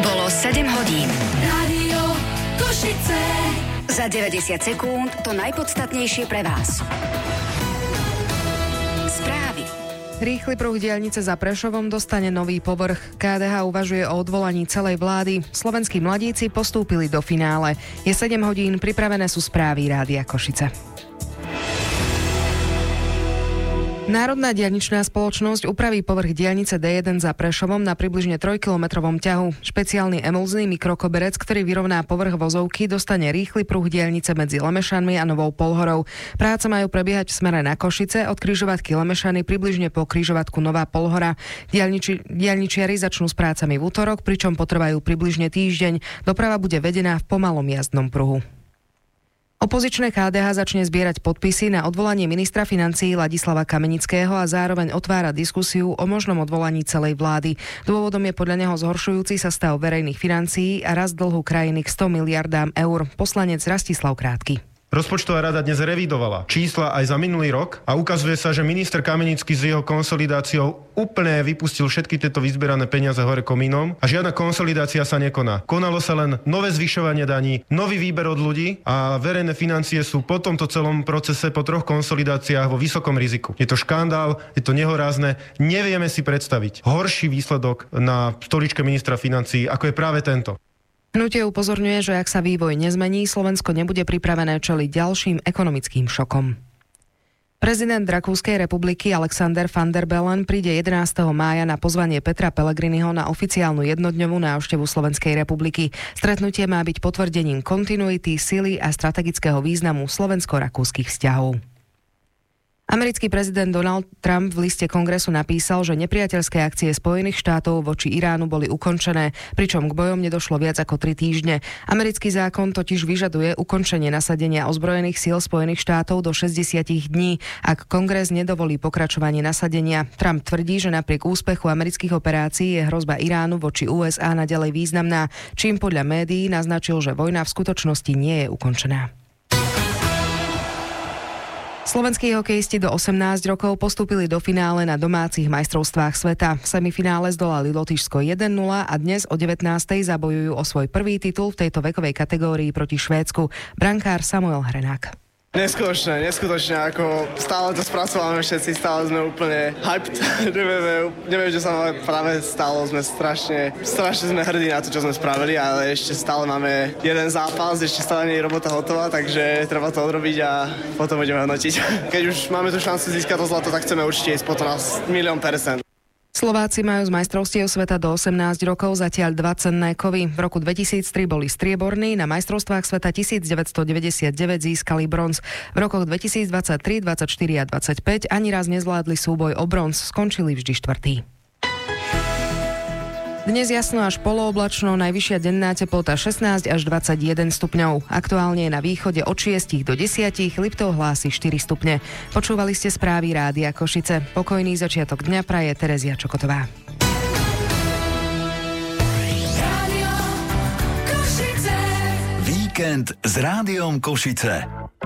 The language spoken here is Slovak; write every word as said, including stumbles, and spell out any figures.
Bolo sedem hodín. Rádio Košice. Za deväťdesiat sekúnd to najpodstatnejšie pre vás. Správy. Rýchly pruh diaľnice za Prešovom dostane nový povrch. ká dé há uvažuje o odvolaní celej vlády. Slovenskí mladíci postúpili do finále. Je sedem hodín, pripravené sú správy Rádia Košice. Národná diaľničná spoločnosť upraví povrch diaľnice dé jeden za Prešovom na približne trojkilometrovom ťahu. Špeciálny emulzný mikrokoberec, ktorý vyrovná povrch vozovky, dostane rýchly pruh diaľnice medzi Lemešanmi a Novou Polhorou. Práce majú prebiehať v smere na Košice od križovatky Lemešany približne po križovatku Nová Polhora. Diaľniči, diaľničiari začnú s prácami v útorok, pričom potrvajú približne týždeň. Doprava bude vedená v pomalom jazdnom pruhu. Opozičné ká dé há začne zbierať podpisy na odvolanie ministra financií Ladislava Kamenického a zároveň otvára diskusiu o možnom odvolaní celej vlády. Dôvodom je podľa neho zhoršujúci sa stav verejných financií a rast dlhu krajiny k sto miliardám eur. Poslanec Rastislav Krátky. Rozpočtová rada dnes revidovala čísla aj za minulý rok a ukazuje sa, že minister Kamenický s jeho konsolidáciou úplne vypustil všetky tieto vyzbierané peniaze hore komínom a žiadna konsolidácia sa nekoná. Konalo sa len nové zvyšovanie daní, nový výber od ľudí a verejné financie sú po tomto celom procese po troch konsolidáciách vo vysokom riziku. Je to škandál, je to nehorázne, nevieme si predstaviť horší výsledok na stoličke ministra financií, ako je práve tento. Hnutie upozorňuje, že ak sa vývoj nezmení, Slovensko nebude pripravené čeliť ďalším ekonomickým šokom. Prezident Rakúskej republiky Alexander van der Bellen príde jedenásteho mája na pozvanie Petra Pellegriniho na oficiálnu jednodňovú návštevu Slovenskej republiky. Stretnutie má byť potvrdením kontinuity, sily a strategického významu slovensko-rakúskych vzťahov. Americký prezident Donald Trump v liste kongresu napísal, že nepriateľské akcie Spojených štátov voči Iránu boli ukončené, pričom k bojom nedošlo viac ako tri týždne. Americký zákon totiž vyžaduje ukončenie nasadenia ozbrojených síl Spojených štátov do šesťdesiat dní, ak kongres nedovolí pokračovanie nasadenia. Trump tvrdí, že napriek úspechu amerických operácií je hrozba Iránu voči ú es á naďalej významná, čím podľa médií naznačil, že vojna v skutočnosti nie je ukončená. Slovenskí hokejisti do osemnásť rokov postúpili do finále na domácich majstrovstvách sveta. V semifinále zdolali Lotyšsko jeden nula a dnes o devätnástej zabojujú o svoj prvý titul v tejto vekovej kategórii proti Švédsku. Brankár Samuel Hrenák. Neskutočné, neskutočné, ako stále to spracovávame všetci, stále sme úplne hyped, neviem, neviem, čo sa práve stalo, sme strašne, strašne sme hrdí na to, čo sme spravili, ale ešte stále máme jeden zápas, ešte stále nie je robota hotová, takže treba to odrobiť a potom budeme hodnotiť. Keď už máme tu šancu získať to zlato, tak chceme určite ísť potom nás milión percent. Slováci majú z majstrovstiev sveta do osemnásť rokov zatiaľ dva cenné kovy. V roku dvetisíctri boli strieborní, na majstrovstvách sveta devätnásťstodeväťdesiatdeväť získali bronz. V rokoch dvetisícdvadsaťtri, dvadsaťštyri a dvadsaťpäť ani raz nezvládli súboj o bronz, skončili vždy štvrtý. Dnes jasno až polooblačno, najvyššia denná teplota šestnásť až dvadsaťjeden stupňov. Aktuálne je na východe od šesť do desať, Liptov hlási štyri stupne. Počúvali ste správy Rádia Košice. Pokojný začiatok dňa praje Terezia Čokotová. Rádio Košice. Víkend s Rádiom Košice.